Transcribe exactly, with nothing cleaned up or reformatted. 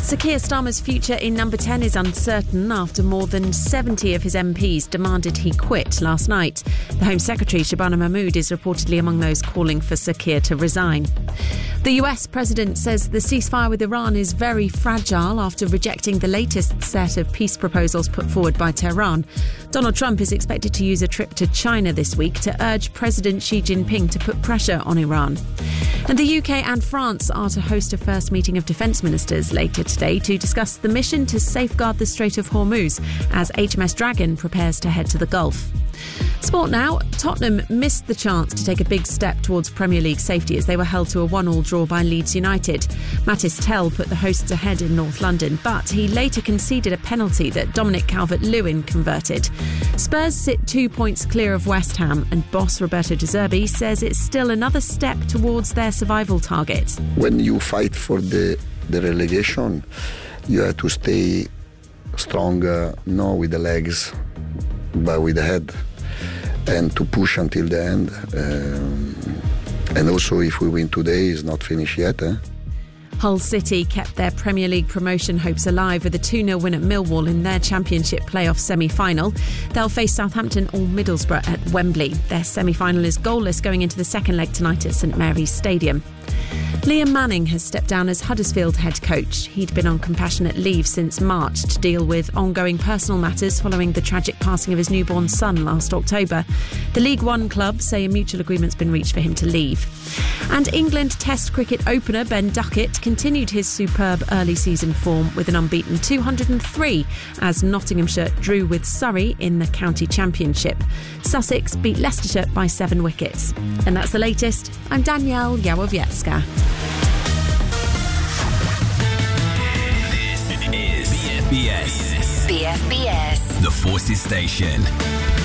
Sir Keir Starmer's future in number ten is uncertain after more than seventy of his M Ps demanded he quit last night. The Home Secretary, Shabana Mahmood, is reportedly among those calling for Sir Keir to resign. The U S president says the ceasefire with Iran is very fragile after rejecting the latest set of peace proposals put forward by Tehran. Donald Trump is expected to use a trip to China this week to urge President Xi Jinping to put pressure on Iran. And the U K and France are to host a first meeting of defence ministers later today to discuss the mission to safeguard the Strait of Hormuz as H M S Dragon prepares to head to the Gulf. Sport now. Tottenham missed the chance to take a big step towards Premier League safety as they were held to a one-all draw by Leeds United. Mattis Tell put the hosts ahead in North London, but he later conceded a penalty that Dominic Calvert-Lewin converted. Spurs sit two points clear of West Ham, and boss Roberto De Zerbi says it's still another step towards their survival target. When you fight for the, the relegation, you have to stay strong, uh, not with the legs, but with the head, and to push until the end. Um, and also, if we win today, it's not finished yet. Eh? Hull City kept their Premier League promotion hopes alive with a two nil win at Millwall in their Championship playoff semi-final. They'll face Southampton or Middlesbrough at Wembley. Their semi-final is goalless going into the second leg tonight at St Mary's Stadium. Liam Manning has stepped down as Huddersfield head coach. He'd been on compassionate leave since March to deal with ongoing personal matters following the tragic passing of his newborn son last October. The League One club say a mutual agreement's been reached for him to leave. And England Test cricket opener Ben Duckett continued his superb early season form with an unbeaten two hundred three as Nottinghamshire drew with Surrey in the county championship. Sussex beat Leicestershire by seven wickets. And that's the latest. I'm Danielle Yawowiecka. This is B F B S. B F B S. The Forces Station.